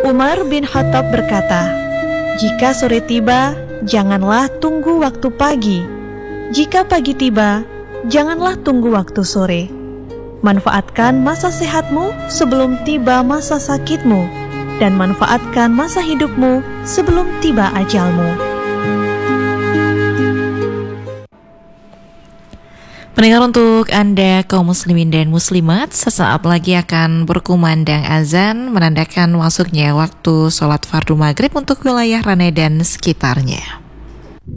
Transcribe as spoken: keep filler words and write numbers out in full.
Umar bin Khattab berkata, "Jika sore tiba, janganlah tunggu waktu pagi. Jika pagi tiba, janganlah tunggu waktu sore. Manfaatkan masa sehatmu sebelum tiba masa sakitmu, dan manfaatkan masa hidupmu sebelum tiba ajalmu." Pendengar, untuk Anda kaum muslimin dan muslimat, sesaat lagi akan berkumandang azan menandakan masuknya waktu sholat fardu maghrib untuk wilayah Rane dan sekitarnya.